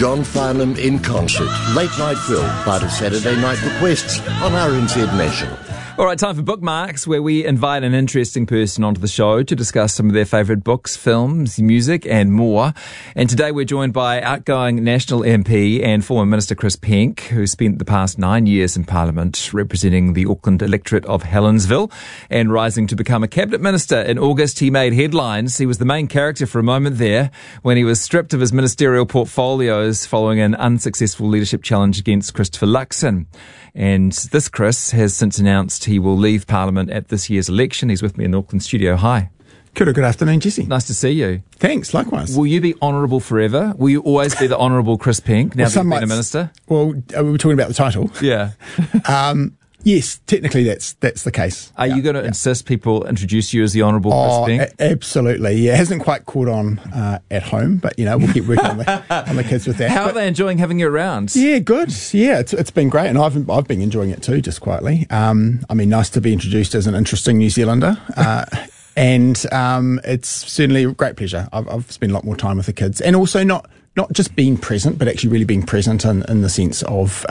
John Farnham in concert. Late night film, part of Saturday Night Requests on RNZ National. All right, time for Bookmarks, where we invite an interesting person onto the show to discuss some of their favourite books, films, music and more. And today we're joined by outgoing National MP and former Minister Chris Penk, who spent the past 9 years in Parliament representing the Auckland electorate of Helensville and rising to become a Cabinet Minister. In August, he made headlines. He was the main character for a moment there when he was stripped of his ministerial portfolios following an unsuccessful leadership challenge against Christopher Luxon. And this Chris has since announced he will leave Parliament at this year's election. He's with me in the Auckland studio. Hi. Good afternoon, Jesse. Nice to see you. Thanks, likewise. Will you be honourable forever? Will you always be the Honourable Chris Penk now that you've been a minister? Well, we were talking about the title. Yeah. Yes, technically that's the case. Are you going to insist people introduce you as the Honourable Chris Penk? Absolutely. Yeah, it hasn't quite caught on at home, but we'll keep working on the kids with that. How are they enjoying having you around? Yeah, good. Yeah, it's been great, and I've been enjoying it too, just quietly. Nice to be introduced as an interesting New Zealander. And it's certainly a great pleasure. I've spent a lot more time with the kids, and also not just being present, but actually really being present in the sense of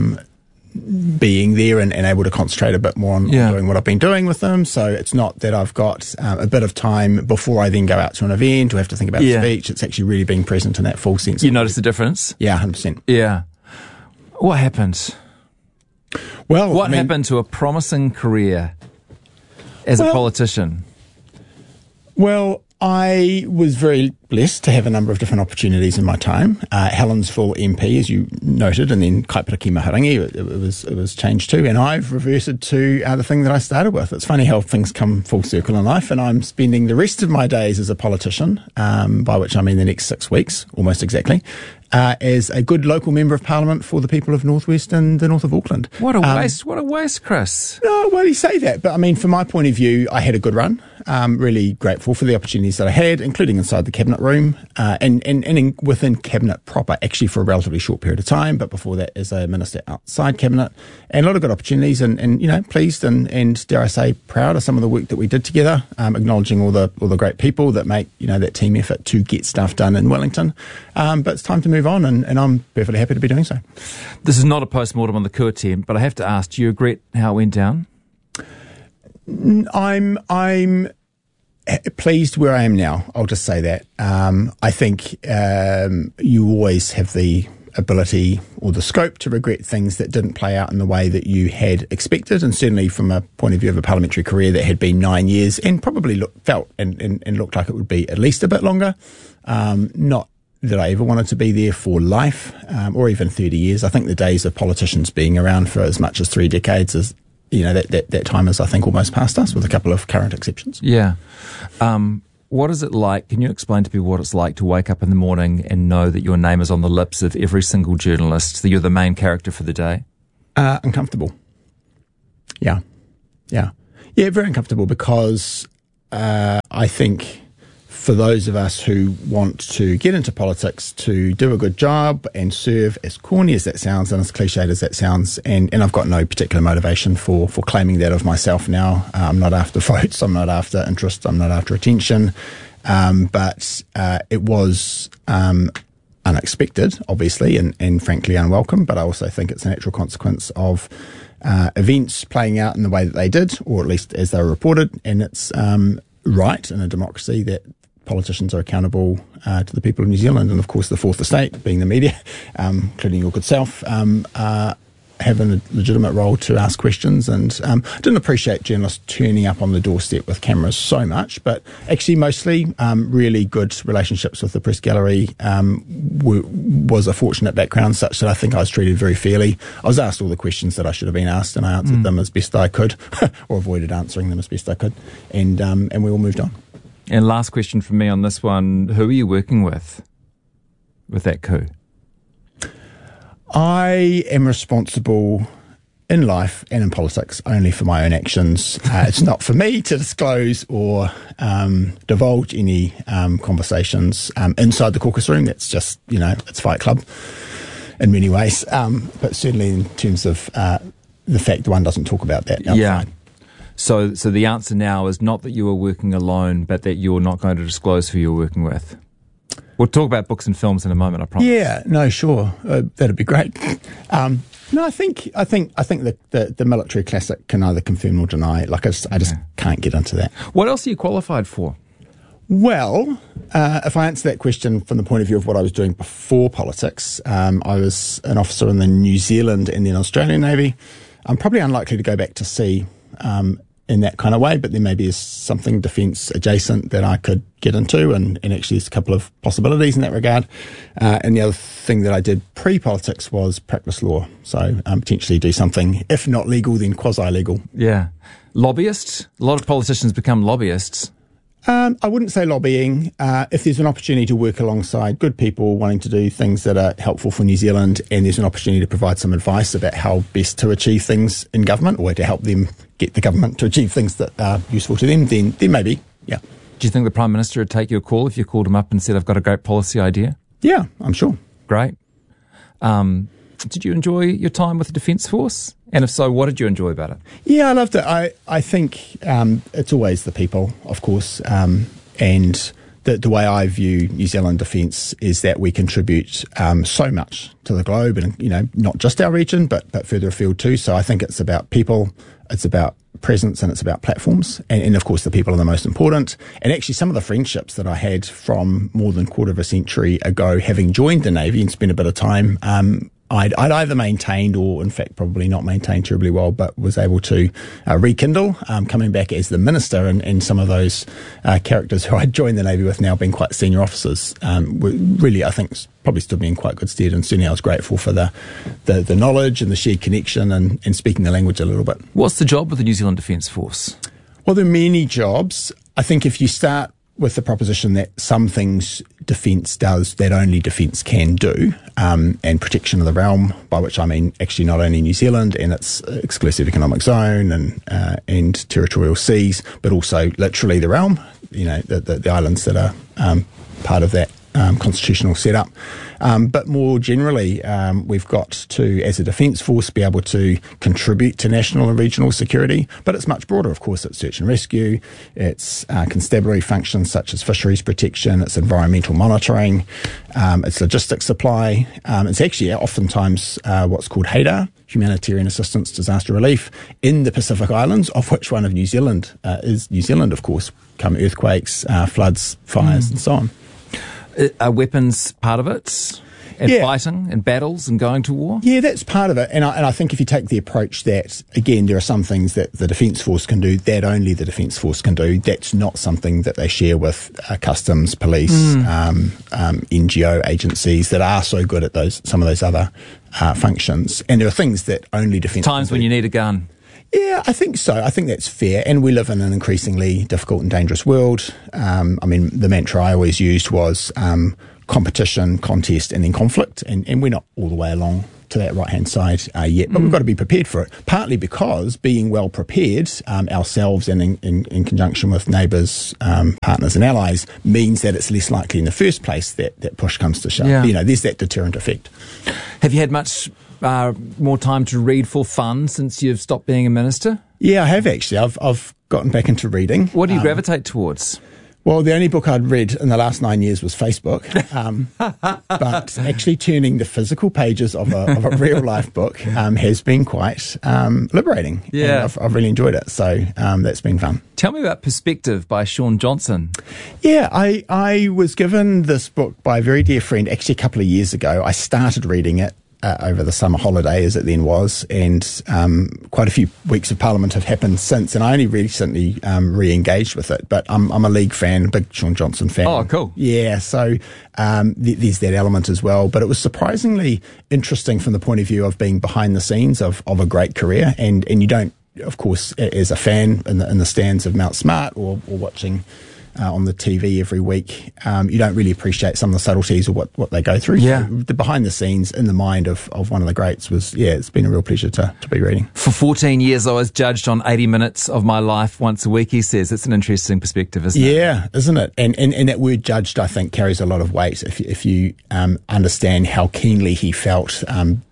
being there and able to concentrate a bit more on doing what I've been doing with them. So it's not that I've got a bit of time before I then go out to an event or have to think about a speech. It's actually really being present in that full sense. You notice the difference? Yeah, 100%. Yeah. What happened? Well, what happened to a promising career as a politician? Well, I was very blessed to have a number of different opportunities in my time. Helensville MP, as you noted, and then Kaipara Maharangi, it was changed too. And I've reverted to the thing that I started with. It's funny how things come full circle in life, and I'm spending the rest of my days as a politician, by which I mean the next 6 weeks, almost exactly, as a good local member of Parliament for the people of North West and the north of Auckland. What a waste! What a waste, Chris. No, well, you say that, but from my point of view, I had a good run. Really grateful for the opportunities that I had, including inside the cabinet room and within cabinet proper, actually for a relatively short period of time. But before that, as a minister outside cabinet, and a lot of good opportunities, and pleased and dare I say proud of some of the work that we did together, acknowledging all the great people that make that team effort to get stuff done in Wellington. But it's time to move on, and I'm perfectly happy to be doing so. This is not a post-mortem on the coup attempt, but I have to ask, do you regret how it went down? I'm pleased where I am now. I'll just say that. I think you always have the ability or the scope to regret things that didn't play out in the way that you had expected, and certainly from a point of view of a parliamentary career that had been 9 years and probably felt and looked like it would be at least a bit longer. Not that I ever wanted to be there for life, or even 30 years. I think the days of politicians being around for as much as 3 decades is, that time is, I think, almost past us, with a couple of current exceptions. Yeah. What is it like? Can you explain to people what it's like to wake up in the morning and know that your name is on the lips of every single journalist, that you're the main character for the day? Uncomfortable. Yeah, very uncomfortable, because I think for those of us who want to get into politics to do a good job and serve, as corny as that sounds and as cliched as that sounds, and I've got no particular motivation for claiming that of myself now. I'm not after votes, I'm not after interest, I'm not after attention, but it was unexpected, obviously, and frankly unwelcome, but I also think it's a natural consequence of events playing out in the way that they did, or at least as they were reported, and it's right in a democracy that politicians are accountable to the people of New Zealand, and of course the fourth estate, being the media, including your good self, having a legitimate role to ask questions. And I didn't appreciate journalists turning up on the doorstep with cameras so much, but actually mostly really good relationships with the press gallery. Was a fortunate background such that I think I was treated very fairly. I was asked all the questions that I should have been asked, and I answered them as best I could, or avoided answering them as best I could, and we all moved on. And last question from me on this one, who are you working with that coup? I am responsible in life and in politics only for my own actions. It's not for me to disclose or divulge any conversations inside the caucus room. That's just, it's Fight Club in many ways. But certainly in terms of the fact that one doesn't talk about that outside. Yeah. So the answer now is not that you are working alone, but that you're not going to disclose who you're working with. We'll talk about books and films in a moment, I promise. Yeah, no, sure, that'd be great. No, I think the military classic can neither confirm nor deny. Like I just can't get into that. What else are you qualified for? Well, if I answer that question from the point of view of what I was doing before politics, I was an officer in the New Zealand and then Australian Navy. I'm probably unlikely to go back to sea in that kind of way, but there maybe is something defence adjacent that I could get into, and actually there's a couple of possibilities in that regard. And the other thing that I did pre-politics was practice law, so potentially do something, if not legal, then quasi-legal. Yeah. Lobbyists? A lot of politicians become lobbyists. I wouldn't say lobbying. If there's an opportunity to work alongside good people wanting to do things that are helpful for New Zealand, and there's an opportunity to provide some advice about how best to achieve things in government, or to help them get the government to achieve things that are useful to them, then maybe, yeah. Do you think the Prime Minister would take your call if you called him up and said, I've got a great policy idea? Yeah, I'm sure. Great. Did you enjoy your time with the Defence Force? And if so, what did you enjoy about it? Yeah, I loved it. I think it's always the people, of course, and the way I view New Zealand Defence is that we contribute so much to the globe, and not just our region, but further afield too. So I think it's about people, it's about presence, and it's about platforms, and of course the people are the most important. And actually some of the friendships that I had from more than a quarter of a century ago, having joined the Navy and spent a bit of time, I'd either maintained, or in fact probably not maintained terribly well, but was able to rekindle coming back as the minister, and some of those characters who I'd joined the Navy with now being quite senior officers were really, I think, probably stood me in quite good stead, and certainly I was grateful for the knowledge and the shared connection and speaking the language a little bit. What's the job with the New Zealand Defence Force? Well, there are many jobs. I think if you start with the proposition that some things defence does that only defence can do, and protection of the realm, by which I mean actually not only New Zealand and its exclusive economic zone and territorial seas, but also literally the realm, the islands that are part of that constitutional setup. But more generally, we've got to, as a defence force, be able to contribute to national and regional security. But it's much broader, of course. It's search and rescue, it's constabulary functions such as fisheries protection, it's environmental monitoring, it's logistics supply. It's actually oftentimes what's called HADAR, humanitarian assistance, disaster relief, in the Pacific Islands, of which one of New Zealand is New Zealand, of course, come earthquakes, floods, fires, and so on. Are weapons part of it? And fighting and battles and going to war? Yeah, that's part of it. And I think if you take the approach that, again, there are some things that the Defence Force can do that only the Defence Force can do, that's not something that they share with customs, police, NGO agencies that are so good at some of those other functions. And there are things that only Defence Times when you need a gun. Yeah, I think so. I think that's fair. And we live in an increasingly difficult and dangerous world. The mantra I always used was competition, contest, and then conflict. And we're not all the way along to that right-hand side yet, but we've got to be prepared for it. Partly because being well prepared ourselves and in conjunction with neighbours, partners and allies means that it's less likely in the first place that push comes to shove. Yeah. There's that deterrent effect. Have you had much more time to read for fun since you've stopped being a minister? Yeah, I have actually. I've gotten back into reading. What do you gravitate towards? Well, the only book I'd read in the last 9 years was Facebook, but actually turning the physical pages of a real life book has been quite liberating. Yeah, I've really enjoyed it, so that's been fun. Tell me about Perspective by Shaun Johnson. Yeah, I was given this book by a very dear friend actually a couple of years ago. I started reading it over the summer holiday, as it then was, and quite a few weeks of Parliament have happened since, and I only recently re-engaged with it, but I'm a League fan, a big Shaun Johnson fan. Oh, cool. Yeah, so there's that element as well, but it was surprisingly interesting from the point of view of being behind the scenes of a great career, and you don't, of course, as a fan in the stands of Mount Smart or watching on the TV every week, you don't really appreciate some of the subtleties of what they go through. Yeah. So the behind the scenes in the mind of one of the greats was, it's been a real pleasure to be reading. For 14 years, I was judged on 80 minutes of my life once a week, he says. It's an interesting perspective, isn't it? Yeah, isn't it? And that word judged, I think, carries a lot of weight if you understand how keenly he felt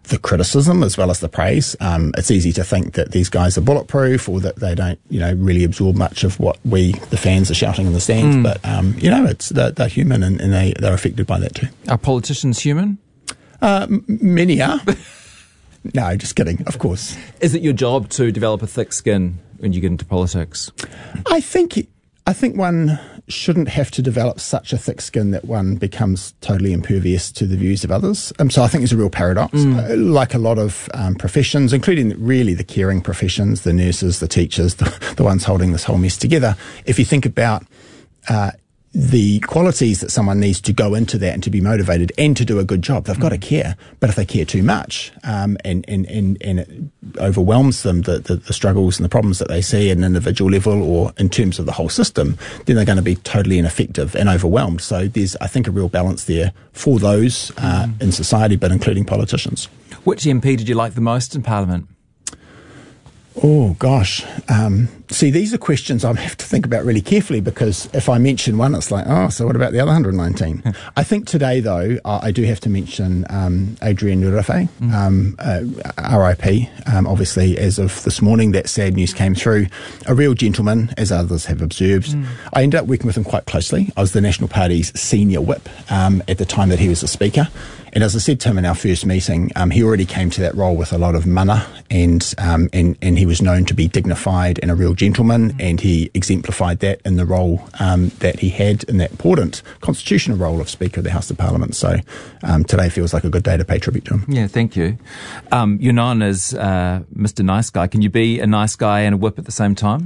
the criticism as well as the praise. It's easy to think that these guys are bulletproof or that they don't, really absorb much of what we, the fans, are shouting in the stands. But, it's they're human and they're affected by that too. Are politicians human? Many are. No, just kidding, of course. Is it your job to develop a thick skin when you get into politics? I think one shouldn't have to develop such a thick skin that one becomes totally impervious to the views of others. So I think there's a real paradox. Like a lot of professions, including really the caring professions, the nurses, the teachers, the ones holding this whole mess together. If you think about the qualities that someone needs to go into that and to be motivated and to do a good job, they've got to care. But if they care too much, and it overwhelms them, the struggles and the problems that they see at an individual level or in terms of the whole system, then they're going to be totally ineffective and overwhelmed. So there's, I think, a real balance there for those in society, but including politicians. Which MP did you like the most in Parliament? Oh, gosh. See, these are questions I have to think about really carefully, because if I mention one, it's like, so what about the other 119? I think today, though, I do have to mention Adrian Urife, RIP. Obviously, as of this morning, that sad news came through. A real gentleman, as others have observed. I ended up working with him quite closely. I was the National Party's senior whip at the time that he was the Speaker. And as I said to him in our first meeting, he already came to that role with a lot of mana, and he was known to be dignified and a real gentleman, and he exemplified that in the role that he had in that important constitutional role of Speaker of the House of Parliament. So today feels like a good day to pay tribute to him. Yeah, thank you. You're known as Mr. Nice Guy. Can you be a nice guy and a whip at the same time?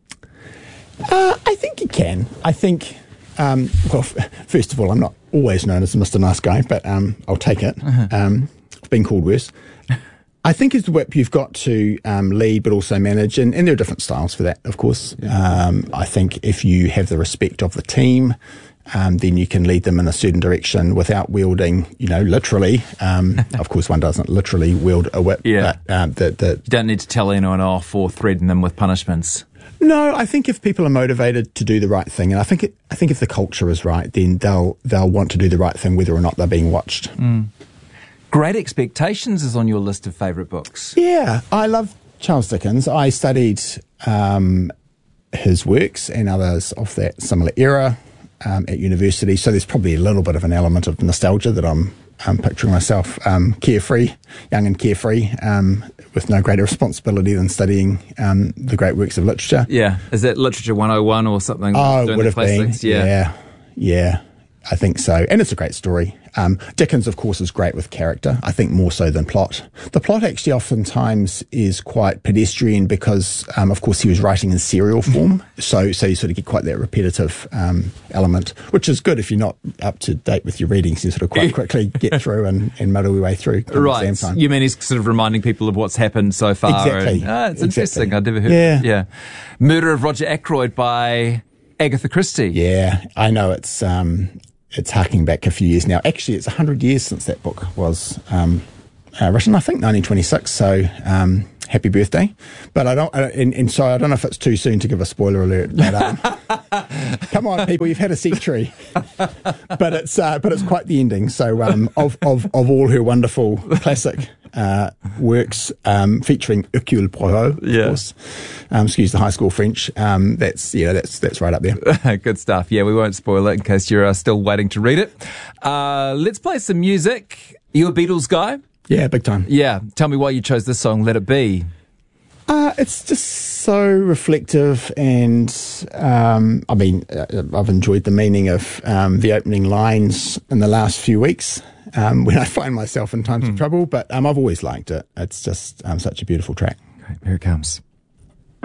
I think you can. I think... first of all, I'm not always known as Mr. Nice Guy, but I'll take it. I've been called worse. I think as the whip, you've got to lead but also manage, and there are different styles for that, of course. I think if you have the respect of the team, then you can lead them in a certain direction without wielding, literally. Of course, one doesn't literally wield a whip. Yeah. But you don't need to tell anyone off or threaten them with punishments. No, I think if people are motivated to do the right thing, and I think if the culture is right, then they'll want to do the right thing whether or not they're being watched. Great Expectations is on your list of favourite books. Yeah, I love Charles Dickens. I studied his works and others of that similar era at university, so there's probably a little bit of an element of nostalgia that I'm picturing myself carefree, young and carefree, with no greater responsibility than studying the great works of literature. Yeah. Is that Literature 101 or something? Oh, it would have been. Yeah. Yeah, I think so. And it's a great story. Dickens, of course, is great with character, I think more so than plot. The plot actually oftentimes is quite pedestrian because, of course, he was writing in serial form. So you sort of get quite that repetitive element, which is good if you're not up to date with your readings. You sort of quite quickly get through and muddle your way through. Right. You mean he's sort of reminding people of what's happened so far? Exactly. It's interesting. I'd never heard Yeah. Murder of Roger Ackroyd by Agatha Christie. Yeah, I know it's harking back a few years now. Actually, it's 100 years since that book was written, I think 1926, so happy birthday. But I don't know if it's too soon to give a spoiler alert. But, come on, people, you've had a century. but it's quite the ending. So of all her wonderful classic works featuring Hercule Poirot, of course. Excuse the high school French. That's right up there. Good stuff. Yeah, we won't spoil it in case you're still waiting to read it. Let's play some music. You a Beatles guy? Yeah, big time. Yeah. Tell me why you chose this song, Let It Be. It's just so reflective, and I've enjoyed the meaning of the opening lines in the last few weeks when I find myself in times of trouble, but I've always liked it. It's just such a beautiful track. Great. Here it comes.